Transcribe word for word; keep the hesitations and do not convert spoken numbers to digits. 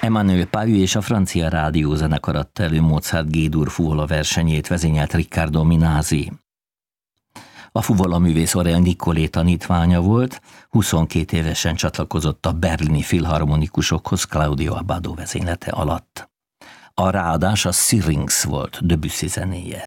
Emmanuel Pahü és a francia rádiózenekar adta elő Mozart G-dur fuvola versenyét, vezényelt Riccardo Minasi. A fuvola művész Aurel Nicolé tanítványa volt, huszonkét évesen csatlakozott a berlini filharmonikusokhoz Claudio Abbado vezénylete alatt. A ráadás a Syrinx volt, Debussy zenéje.